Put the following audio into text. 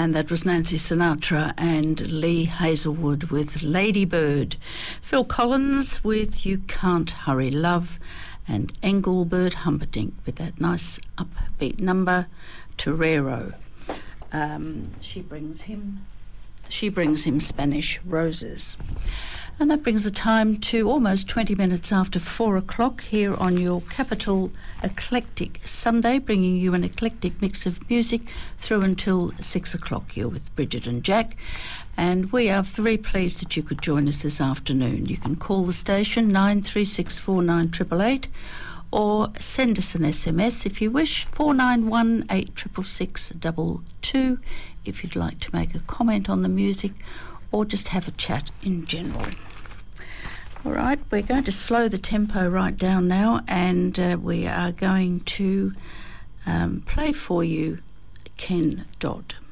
And that was Nancy Sinatra and Lee Hazelwood with Lady Bird. Phil Collins with You Can't Hurry Love, and Engelbert Humperdinck with that nice upbeat number, Torero. She brings him Spanish Roses. And that brings the time to almost 20 minutes after 4 o'clock here on your Capital Eclectic Sunday, bringing you an eclectic mix of music through until 6 o'clock here with Bridget and Jack. And we are very pleased that you could join us this afternoon. You can call the station 93649888 or send us an SMS if you wish, 491 866 if you'd like to make a comment on the music or just have a chat in general. All right, we're going to slow the tempo right down now, and we are going to play for you Ken Dodd.